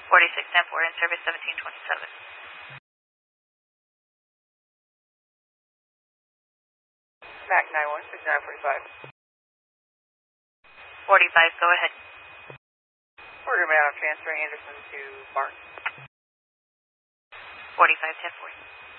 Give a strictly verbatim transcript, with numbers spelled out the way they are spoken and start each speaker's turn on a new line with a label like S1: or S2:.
S1: forty-six ten four, in service seventeen twenty-seven.
S2: Mac nine one six nine forty-five.
S1: forty-five, go ahead.
S2: Order man, I'm transferring Anderson to Martin.
S1: forty-five ten four.